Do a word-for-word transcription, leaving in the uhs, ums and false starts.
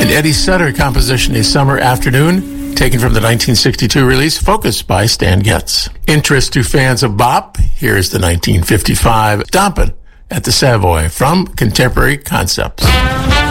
An Eddie Sutter composition, A Summer Afternoon, taken from the nineteen sixty-two release Focus by Stan Getz. Interest to fans of bop, here's the nineteen fifty-five Stompin' at the Savoy from Contemporary Concepts.